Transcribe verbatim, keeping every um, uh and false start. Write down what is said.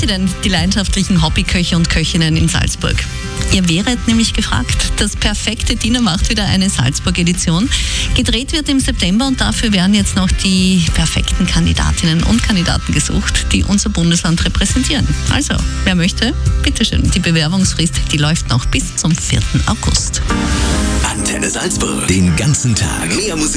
denn die leidenschaftlichen Hobbyköche und Köchinnen in Salzburg? Ihr wäret nämlich gefragt. Das perfekte Dinner macht wieder eine Salzburg-Edition. Gedreht wird im September und dafür werden jetzt noch die perfekten Kandidatinnen und Kandidaten gesucht, die unser Bundesland repräsentieren. Also, wer möchte, bitteschön. Die Bewerbungsfrist, die läuft noch bis zum vierten August. Antenne Salzburg. Den ganzen Tag. Mehr Musik.